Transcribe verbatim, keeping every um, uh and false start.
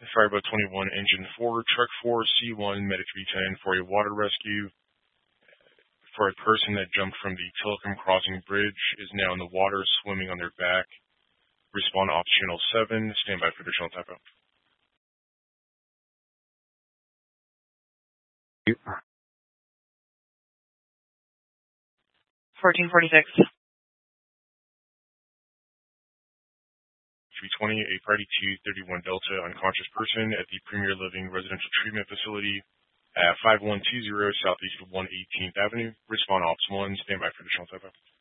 Fireboat twenty-one, Engine four, Truck four, C one, Medic three ten for a water rescue for a person that jumped from the Telecom Crossing Bridge, is now in the water, swimming on their back. Respond off Channel seven, stand by for additional typo. fourteen forty-six. three twenty, a Priority two thirty-one Delta unconscious person at the Premier Living Residential Treatment Facility at five one two zero Southeast one eighteenth Avenue. Respond Ops one, stand by for additional typo.